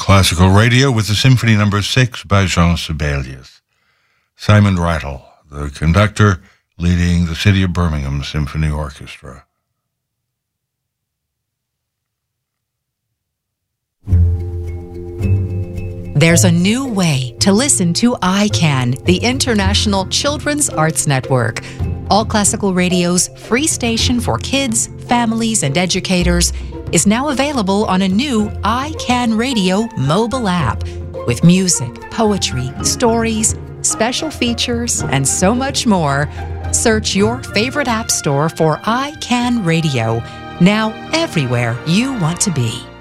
Classical Radio with the Symphony No. 6 by Jean Sibelius. Simon Rattle, the conductor leading the City of Birmingham Symphony Orchestra. There's a new way to listen to iCan, the International Children's Arts Network. All Classical Radio's free station for kids, families, and educators is now available on a new iCan Radio mobile app with music, poetry, stories, special features, and so much more. Search your favorite app store for iCan Radio, now everywhere you want to be.